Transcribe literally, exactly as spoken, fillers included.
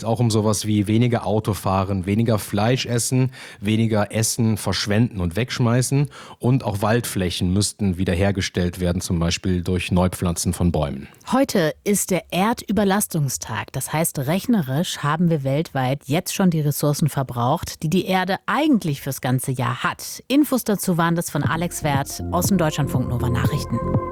Auch um sowas wie weniger Auto fahren, weniger Fleisch essen, weniger Essen verschwenden und wegschmeißen. Und auch Waldflächen müssten wiederhergestellt werden, zum Beispiel durch Neupflanzen von Bäumen. Heute ist der Erdüberlastungstag. Das heißt, rechnerisch haben wir weltweit jetzt schon die Ressourcen verbraucht, die die Erde eigentlich fürs ganze Jahr hat. Infos dazu waren das von Alex Werth aus den Deutschlandfunk Nova Nachrichten.